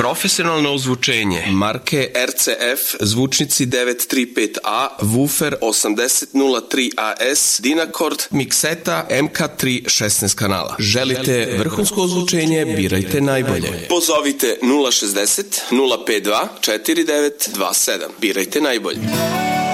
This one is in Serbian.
Profesionalno ozvučenje marke RCF, zvučnici 935A, Woofer 8003 AS, Dynacord, Mixeta, MK3 16 kanala. Želite vrhunsko ozvučenje, birajte najbolje. Pozovite 060 052 4927. Birajte najbolje.